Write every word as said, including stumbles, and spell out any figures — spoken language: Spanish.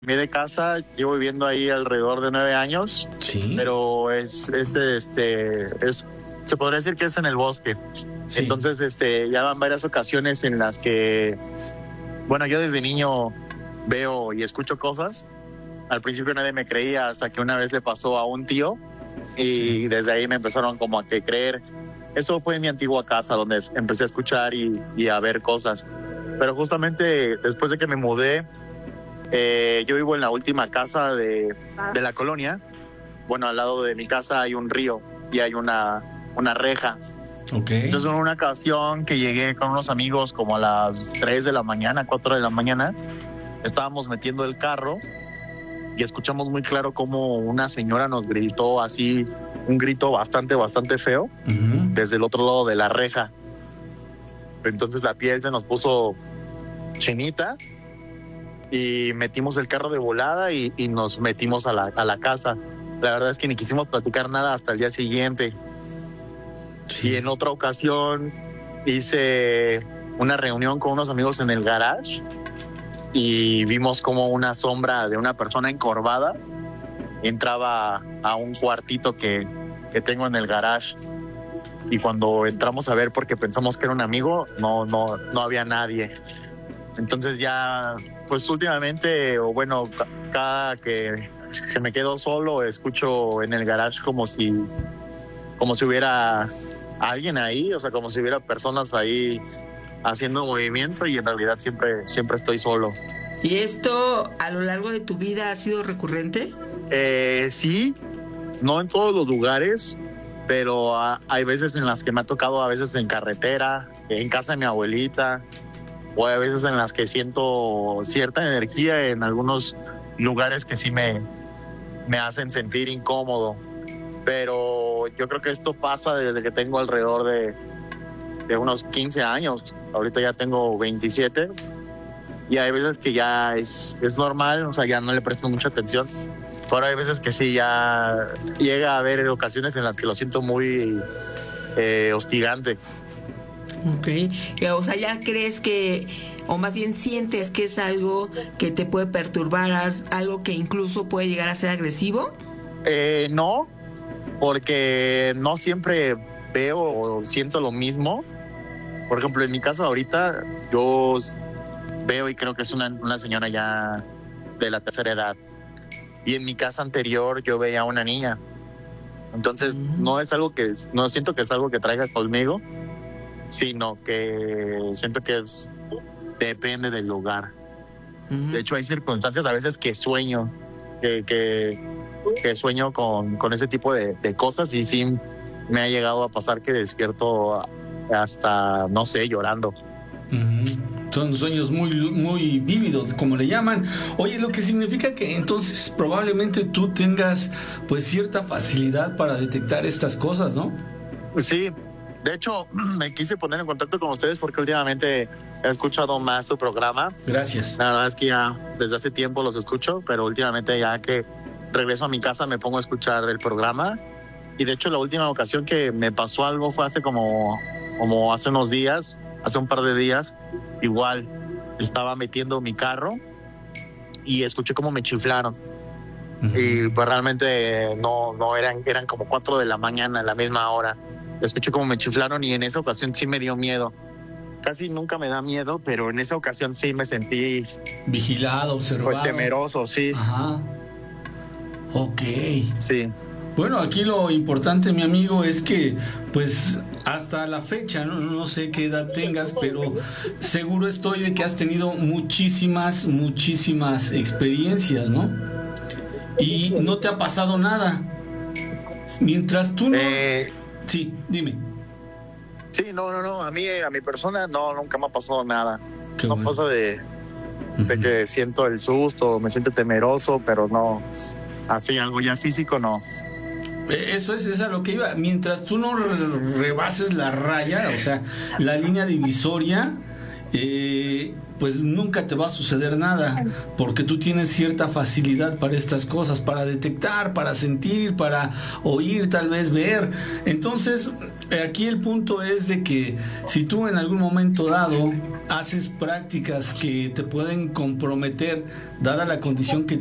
cambié de casa, llevo viviendo ahí alrededor de nueve años, Sí. pero es, es, este, es, se podría decir que es en el bosque. Sí. Entonces, este, ya van varias ocasiones en las que, bueno, yo desde niño veo y escucho cosas. Al principio nadie me creía hasta que una vez le pasó a un tío y Sí. desde ahí me empezaron como a que creer. Eso fue en mi antigua casa donde empecé a escuchar y, y a ver cosas. Pero justamente después de que me mudé, eh, yo vivo en la última casa de, de la colonia. Bueno, al lado de mi casa hay un río y hay una, una reja. Okay. Entonces, en una ocasión que llegué con unos amigos como a las tres de la mañana, cuatro de la mañana, estábamos metiendo el carro y escuchamos muy claro cómo una señora nos gritó así, un grito bastante, bastante feo, Uh-huh. desde el otro lado de la reja. Entonces la piel se nos puso chinita y metimos el carro de volada y, y nos metimos a la, a la casa. La verdad es que ni quisimos platicar nada hasta el día siguiente. Sí. Y en otra ocasión hice una reunión con unos amigos en el garage y vimos como una sombra de una persona encorvada entraba a un cuartito que, que tengo en el garage. Y cuando entramos a ver, porque pensamos que era un amigo, no, no, no había nadie. Entonces ya, pues últimamente, o bueno, ca- cada que, que me quedo solo, escucho en el garage como si, como si hubiera alguien ahí, o sea, como si hubiera personas ahí haciendo movimiento y en realidad siempre, siempre estoy solo. ¿Y esto a lo largo de tu vida ha sido recurrente? Eh, sí, no en todos los lugares, pero ah, hay veces en las que me ha tocado, a veces en carretera, en casa de mi abuelita, o hay veces en las que siento cierta energía en algunos lugares que sí me, me hacen sentir incómodo. Pero yo creo que esto pasa desde que tengo alrededor de, de unos quince años. Ahorita ya tengo veintisiete y hay veces que ya es, es normal, o sea, ya no le presto mucha atención. Pero hay veces que sí, ya llega a haber ocasiones en las que lo siento muy eh, hostigante. Ok. O sea, ¿ya crees que, o más bien sientes que es algo que te puede perturbar, algo que incluso puede llegar a ser agresivo? Eh, no, porque no siempre veo o siento lo mismo. Por ejemplo, en mi casa ahorita yo veo y creo que es una, una señora ya de la tercera edad. Y en mi casa anterior yo veía a una niña. Entonces Mm. no es algo que, no siento que es algo que traiga conmigo, sino que siento que es, depende del lugar. Ujú. De hecho, hay circunstancias a veces que sueño, que, que, que sueño con, con ese tipo de, de cosas y sí me ha llegado a pasar que despierto hasta, no sé, llorando. Uh-huh. Son sueños muy, muy vívidos, como le llaman. Oye, lo que significa que entonces probablemente tú tengas pues cierta facilidad para detectar estas cosas, ¿no? Sí, de hecho, me quise poner en contacto con ustedes porque últimamente he escuchado más su programa. Gracias. La verdad es que ya desde hace tiempo los escucho, pero últimamente ya que regreso a mi casa me pongo a escuchar el programa. Y de hecho la última ocasión que me pasó algo fue hace como, como hace unos días, hace un par de días. Igual estaba metiendo mi carro y escuché como me chiflaron. Uh-huh. Y pues realmente no, no eran, eran como cuatro de la mañana a la misma hora. Escuché como me chiflaron y en esa ocasión sí me dio miedo. Casi nunca me da miedo, pero en esa ocasión sí me sentí Vigilado, observado. pues temeroso, sí. Ajá. Ok. Sí. Bueno, aquí lo importante, mi amigo, es que pues hasta la fecha, no, no sé qué edad tengas, pero seguro estoy de que has tenido muchísimas, muchísimas experiencias, ¿no? Y no te ha pasado nada. Mientras tú no... Eh, Sí, dime. sí, no, no, no. A mí, a mi persona, no, nunca me ha pasado nada. Qué no bueno. pasa de, de Ujú. que siento el susto, me siento temeroso, pero no. Así, algo ya físico, no. Eso es, es a lo que iba. Mientras tú no re- rebases la raya, o sea, la línea divisoria, eh, pues nunca te va a suceder nada, porque tú tienes cierta facilidad para estas cosas, para detectar, para sentir, para oír, tal vez ver. Entonces, aquí el punto es de que si tú en algún momento dado haces prácticas que te pueden comprometer, dada la condición que